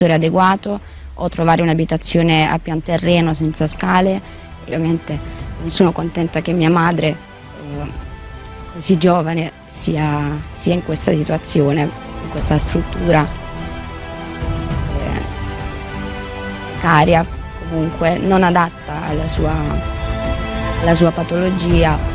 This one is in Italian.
adeguato o trovare un'abitazione a pian terreno senza scale. Ovviamente non sono contenta che mia madre, così giovane, sia in questa situazione, in questa struttura precaria, comunque non adatta alla sua patologia.